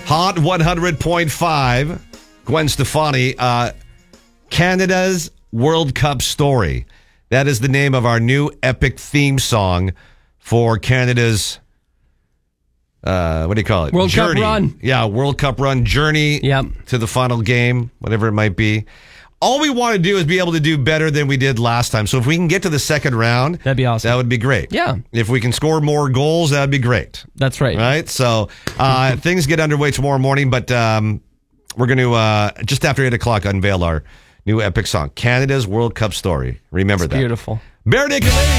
Hot 100.5. Gwen Stefani. Canada's World Cup Story. That is the name of our new epic theme song for Canada's, what do you call it? World Journey. Cup run. Yeah, World Cup run. Journey to the final game, whatever it might be. All we want to do is be able to do better than we did last time. So if we can get to the second round, that'd be awesome. That would be great. Yeah. If we can score more goals, that'd be great. That's right. Right? So things get underway tomorrow morning, but we're going to, just after 8 o'clock, unveil our new epic song, Canada's World Cup Story. Remember that. Beautiful. Bare Naked Ladies.